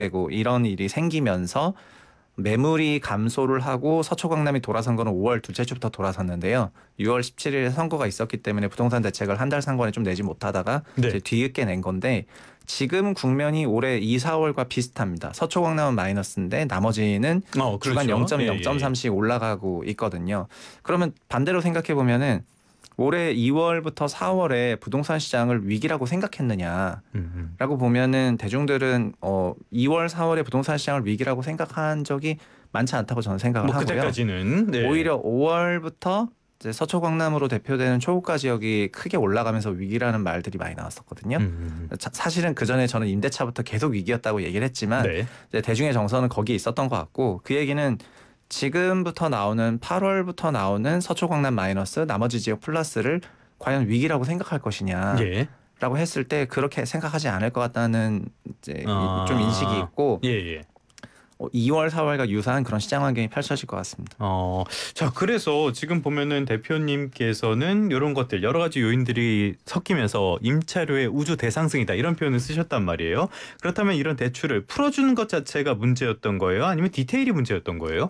되고 이런 일이 생기면서 매물이 감소를 하고 서초 강남이 돌아선 거는 5월 둘째 주부터 돌아섰는데요. 6월 17일에 선거가 있었기 때문에 부동산 대책을 한 달 상권에 좀 내지 못하다가 이제 네. 뒤늦게 낸 건데 지금 국면이 올해 2, 4월과 비슷합니다. 서초 강남은 마이너스인데 나머지는 주간 그렇죠. 0.2, 예, 예, 예. 0.3씩 올라가고 있거든요. 그러면 반대로 생각해 보면은 올해 2월부터 4월에 부동산 시장을 위기라고 생각했느냐? 음. 라고 보면은 대중들은 2월, 4월에 부동산 시장을 위기라고 생각한 적이 많지 않다고 저는 생각을 뭐 하고요. 그때까지는 네. 오히려 5월부터 이제 서초 강남으로 대표되는 초고가 지역이 크게 올라가면서 위기라는 말들이 많이 나왔었거든요. 사실은 그 전에 저는 임대차부터 계속 위기였다고 얘기를 했지만 네. 이제 대중의 정서는 거기에 있었던 것 같고 그 얘기는 지금부터 나오는 8월부터 나오는 서초 강남 마이너스 나머지 지역 플러스를 과연 위기라고 생각할 것이냐. 예. 라고 했을 때 그렇게 생각하지 않을 것 같다는 이제 좀 인식이 아. 있고 예, 예. 2월, 4월과 유사한 그런 시장 환경이 펼쳐질 것 같습니다. 자, 그래서 지금 보면은 대표님께서는 이런 것들 여러 가지 요인들이 섞이면서 임차료의 우주 대상승이다 이런 표현을 쓰셨단 말이에요. 그렇다면 이런 대출을 풀어주는 것 자체가 문제였던 거예요? 아니면 디테일이 문제였던 거예요?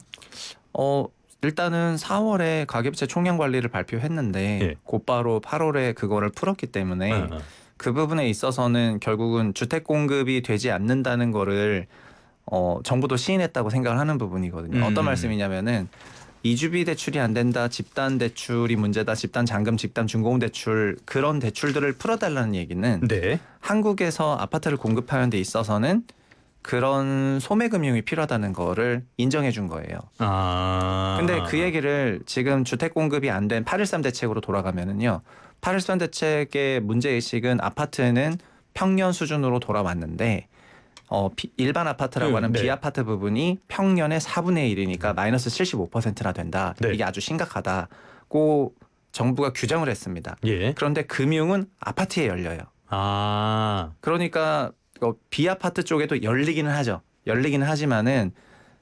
일단은 4월에 가계부채 총량 관리를 발표했는데 예. 곧바로 8월에 그거를 풀었기 어, 때문에 어. 그 부분에 있어서는 결국은 주택 공급이 되지 않는다는 거를 정부도 시인했다고 생각을 하는 부분이거든요. 어떤 음. 말씀이냐면은 이주비 대출이 안 된다, 집단 대출이 문제다, 집단 잔금, 집단 준공음 대출 그런 대출들을 풀어달라는 얘기는 네. 한국에서 아파트를 공급하는 데 있어서는 그런 소매금융이 필요하다는 거를 인정해 준 거예요. 근데 그 아. 얘기를 지금 주택 공급이 안 된 8.13 대책으로 돌아가면은요. 8.13 대책의 문제의식은 아파트는 평년 수준으로 돌아왔는데 일반 아파트라고 하는 네. 비아파트 부분이 평년의 4분의 1이니까 마이너스 75%나 된다. 네. 이게 아주 심각하다고 정부가 규정을 했습니다. 예. 그런데 금융은 아파트에 열려요. 아. 그러니까 비아파트 쪽에도 열리기는 하죠. 열리기는 하지만은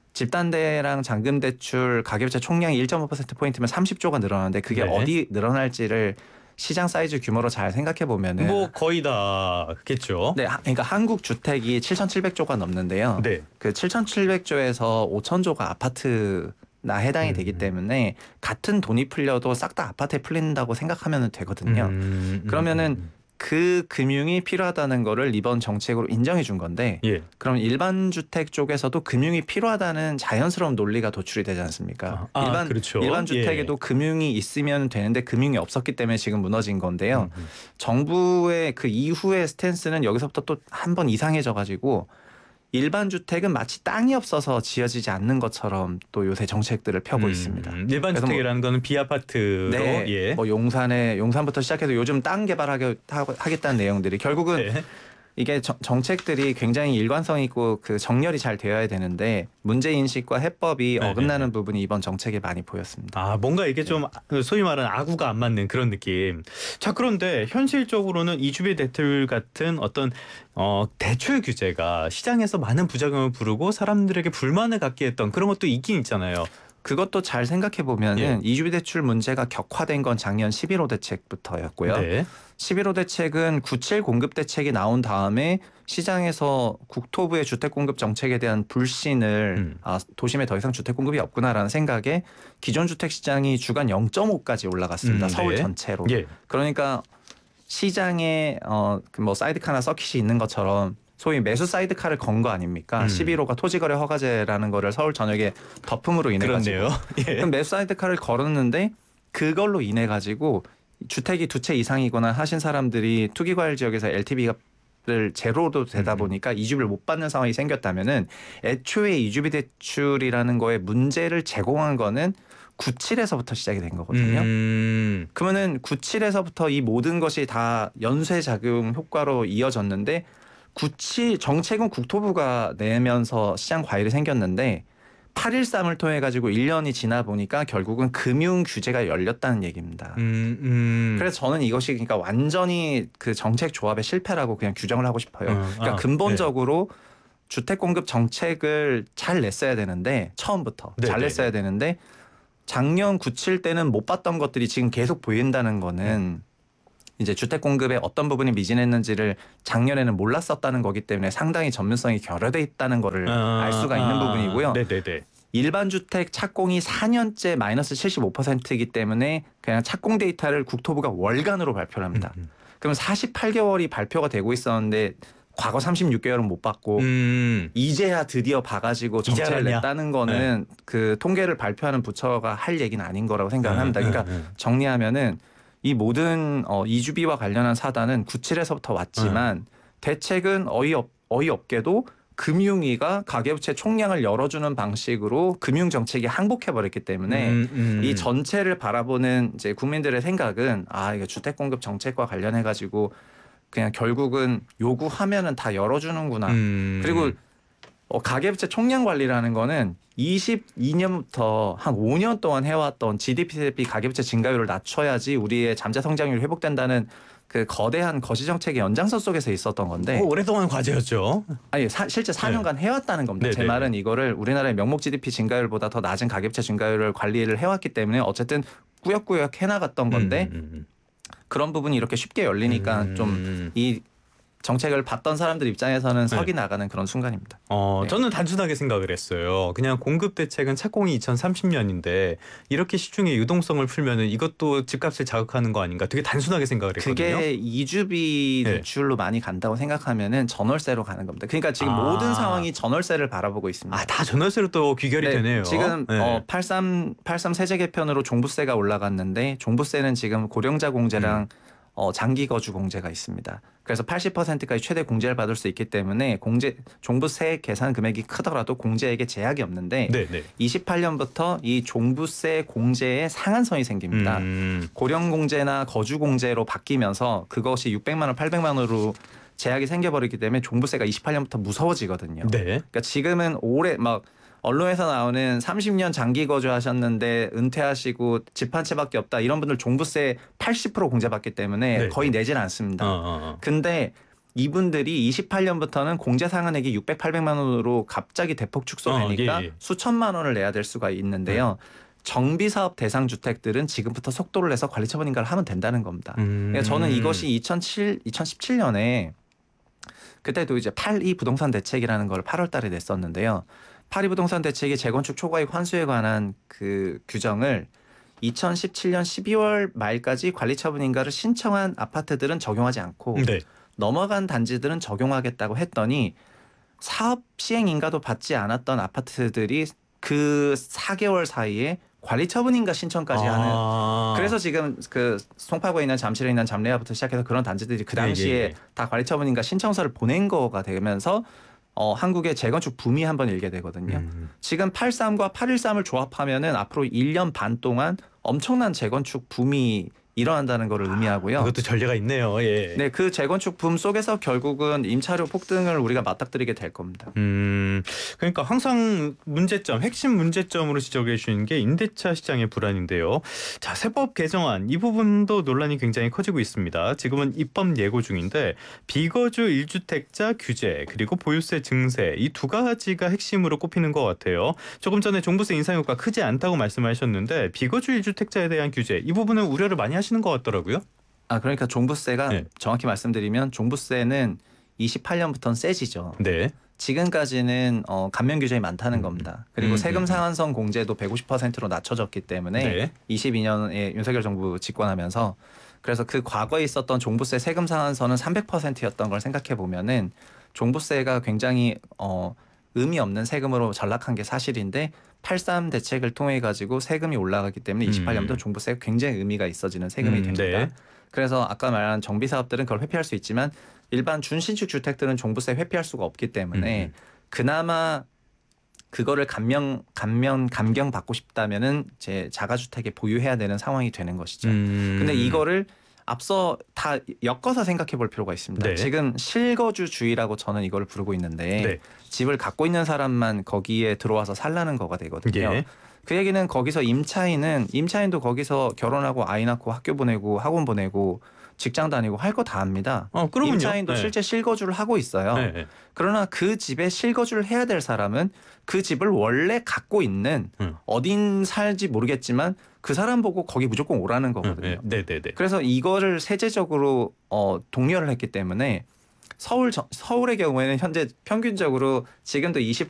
집단대랑 잔금대출 가계부채 총량이 1.5%포인트면 30조가 늘어나는데 그게 네. 어디 늘어날지를 시장 사이즈 규모로 잘 생각해 보면은 뭐 거의 다겠죠. 네, 그러니까 한국 주택이 7,700조가 넘는데요. 네. 그 7,700조에서 5,000조가 아파트나 해당이 되기 음. 때문에 같은 돈이 풀려도 싹 다 아파트에 풀린다고 생각하면 되거든요. 그러면은 그 금융이 필요하다는 거를 이번 정책으로 인정해 준 건데 예. 그럼 일반 주택 쪽에서도 금융이 필요하다는 자연스러운 논리가 도출이 되지 않습니까? 그렇죠. 일반 예. 주택에도 금융이 있으면 되는데 금융이 없었기 때문에 지금 무너진 건데요. 음. 정부의 그 이후의 스탠스는 여기서부터 또 한 번 이상해져 가지고 일반 주택은 마치 땅이 없어서 지어지지 않는 것처럼 또 요새 정책들을 펴고 있습니다. 일반 그래서 뭐 주택이라는 거는 비아파트로 네, 예. 뭐 용산부터 시작해서 요즘 땅 개발하겠다는 내용들이 결국은 네. 이게 정책들이 굉장히 일관성 있고 그 정렬이 잘 되어야 되는데 문제 인식과 해법이 예, 예, 예. 어긋나는 부분이 이번 정책에 많이 보였습니다. 뭔가 이게 네. 좀 소위 말하는 아구가 안 맞는 그런 느낌. 자, 그런데 현실적으로는 이주비 대출 같은 어떤 대출 규제가 시장에서 많은 부작용을 부르고 사람들에게 불만을 갖게 했던 그런 것도 있긴 있잖아요. 그것도 잘 생각해 예. 보면은 이주비 대출 문제가 격화된 건 작년 11호 대책부터였고요. 네. 11호 대책은 97 공급 대책이 나온 다음에 시장에서 국토부의 주택 공급 정책에 대한 불신을 음. 도심에 더 이상 주택 공급이 없구나라는 생각에 기존 주택 시장이 주간 0.5까지 올라갔습니다. 서울 네. 전체로. 예. 그러니까 시장에 뭐 사이드카나 서킷이 있는 것처럼 소위 매수 사이드카를 건 거 아닙니까? 11호가 토지거래 허가제라는 거를 서울 전역에 덮음으로 인해 가지고 그렇네요. 예. 그럼 매수 사이드카를 걸었는데 그걸로 인해 가지고 주택이 두 채 이상이거나 하신 사람들이 투기과열 지역에서 LTV를 제로로 되다 보니까 이주비를 못 받는 상황이 생겼다면은 애초에 이주비 대출이라는 거에 문제를 제공한 거는 97에서부터 시작이 된 거거든요. 그러면은 97에서부터 이 모든 것이 다 연쇄작용 효과로 이어졌는데 97 정책은 국토부가 내면서 시장 과열이 생겼는데 8.13을 통해 가지고 1년이 지나 보니까 결국은 금융 규제가 열렸다는 얘기입니다. 그래서 저는 이것이 그러니까 완전히 그 정책 조합의 실패라고 그냥 규정을 하고 싶어요. 그러니까 네. 근본적으로 주택 공급 정책을 잘 냈어야 되는데 처음부터 잘 네네네. 냈어야 되는데 작년 97 때는 못 봤던 것들이 지금 계속 보인다는 거는 이제 주택 공급의 어떤 부분이 미진했는지를 작년에는 몰랐었다는 거기 때문에 상당히 전문성이 결여돼 있다는 거를 알 수가 있는 부분이고요. 네네네. 일반 주택 착공이 4년째 마이너스 75%이기 때문에 그냥 착공 데이터를 국토부가 월간으로 발표를 합니다. 그럼 48개월이 발표가 되고 있었는데 과거 36개월은 못 받고 이제야 드디어 봐가지고 정책을 이제라냐? 냈다는 거는 그 통계를 발표하는 부처가 할 얘기는 아닌 거라고 생각을 합니다. 그러니까 정리하면은 이 모든 이주비와 관련한 사단은 97에서부터 왔지만 대책은 어이없게도 금융위가 가계부채 총량을 열어주는 방식으로 금융 정책이 항복해 버렸기 때문에 이 전체를 바라보는 이제 국민들의 생각은 이거 주택 공급 정책과 관련해 가지고 그냥 결국은 요구하면은 다 열어주는구나. 그리고 가계부채 총량 관리라는 거는 22년부터 한 5년 동안 해왔던 GDP 대비 가계부채 증가율을 낮춰야지 우리의 잠재 성장률이 회복된다는 그 거대한 거시 정책의 연장선 속에서 있었던 건데 오랫동안 과제였죠. 아니 실제 4년간 해왔다는 겁니다. 네, 제 네, 말은 이거를 우리나라의 명목 GDP 증가율보다 더 낮은 가계부채 증가율을 관리를 해왔기 때문에 어쨌든 꾸역꾸역 해나갔던 건데 그런 부분이 이렇게 쉽게 열리니까 좀 이 정책을 받던 사람들 입장에서는 석이 나가는 그런 순간입니다. 네. 저는 단순하게 생각을 했어요. 그냥 공급 대책은 착공이 2030년인데 이렇게 시중에 유동성을 풀면은 이것도 집값을 자극하는 거 아닌가? 되게 단순하게 생각을 했거든요. 그게 이주비 대출로 많이 간다고 생각하면은 전월세로 가는 겁니다. 그러니까 지금 모든 상황이 전월세를 바라보고 있습니다. 다 전월세로 또 귀결이 되네요. 지금 83 세제 개편으로 종부세가 올라갔는데 종부세는 지금 고령자 공제랑 장기 거주 공제가 있습니다. 그래서 80%까지 최대 공제를 받을 수 있기 때문에 종부세 계산 금액이 크더라도 공제액에 제약이 없는데 28년부터 이 종부세 공제에 상한선이 생깁니다. 고령 공제나 거주 공제로 바뀌면서 그것이 600만 원, 800만 원으로 제약이 생겨버리기 때문에 종부세가 28년부터 무서워지거든요. 그러니까 지금은 올해 막 언론에서 나오는 30년 장기 거주하셨는데 은퇴하시고 집 한 채밖에 없다 이런 분들 종부세 80% 공제받기 때문에 거의 내질 않습니다. 근데 이분들이 28년부터는 공제 상한액이 600, 800만 원으로 갑자기 대폭 축소되니까 수천만 원을 내야 될 수가 있는데요. 정비사업 대상 주택들은 지금부터 속도를 내서 관리처분 인가를 하면 된다는 겁니다. 그러니까 저는 이것이 2017년에 그때도 이제 8.2 부동산 대책이라는 걸 8월 달에 냈었는데요. 8.2 부동산 대책이 재건축 초과이익 환수에 관한 그 규정을 2017년 12월 말까지 관리처분 인가를 신청한 아파트들은 적용하지 않고 넘어간 단지들은 적용하겠다고 했더니 사업 시행 인가도 받지 않았던 아파트들이 그 4개월 사이에 관리처분 인가 신청까지 하는 그래서 지금 그 송파구에 있는 잠실에 있는 잠레아부터 시작해서 그런 단지들이 그 당시에 다 관리처분 인가 신청서를 보낸 거가 되면서 한국의 재건축 붐이 한번 일게 되거든요. 지금 83과 813을 조합하면은 앞으로 1년 반 동안 엄청난 재건축 붐이 일어난다는 것을 의미하고요. 그것도 전례가 있네요. 네, 그 재건축 붐 속에서 결국은 임차료 폭등을 우리가 맞닥뜨리게 될 겁니다. 그러니까 항상 핵심 문제점으로 지적해 주시는 게 임대차 시장의 불안인데요. 자, 세법 개정안 이 부분도 논란이 굉장히 커지고 있습니다. 지금은 입법 예고 중인데 비거주 1주택자 규제 그리고 보유세 증세 이 두 가지가 핵심으로 꼽히는 것 같아요. 조금 전에 종부세 인상 효과 크지 않다고 말씀하셨는데 비거주 1주택자에 대한 규제 이 부분은 우려를 많이 하시는 것 같더라고요. 그러니까 종부세가 정확히 말씀드리면 종부세는 28년부터는 세지죠. 지금까지는 감면 규제이 많다는 겁니다. 그리고 세금 상한선 공제도 150%로 낮춰졌기 때문에 22년에 윤석열 정부 집권하면서 그래서 그 과거에 있었던 종부세 세금 상한선은 300%였던 걸 생각해 보면은 종부세가 굉장히 의미 없는 세금으로 전락한 게 사실인데 83 대책을 통해 가지고 세금이 올라가기 때문에 28년부터 종부세가 굉장히 의미가 있어지는 세금이 됩니다. 그래서 아까 말한 정비 사업들은 그걸 회피할 수 있지만 일반 준신축 주택들은 종부세 회피할 수가 없기 때문에 그나마 그거를 감경 받고 싶다면은 제 자가주택에 보유해야 되는 상황이 되는 것이죠. 근데 이거를 앞서 다 엮어서 생각해 볼 필요가 있습니다. 지금 실거주주의라고 저는 이걸 부르고 있는데 집을 갖고 있는 사람만 거기에 들어와서 살라는 거가 되거든요. 그 얘기는 거기서 임차인도 거기서 결혼하고 아이 낳고 학교 보내고 학원 보내고 직장 다니고 할 거 다 합니다. 그러면요. 임차인도 네. 실제 실거주를 하고 있어요. 네, 네. 그러나 그 집에 실거주를 해야 될 사람은 그 집을 원래 갖고 있는 어딘 살지 모르겠지만 그 사람 보고 거기 무조건 오라는 거거든요. 네, 네, 네. 그래서 이거를 세제적으로 독려를 했기 때문에 서울의 경우에는 현재 평균적으로 지금도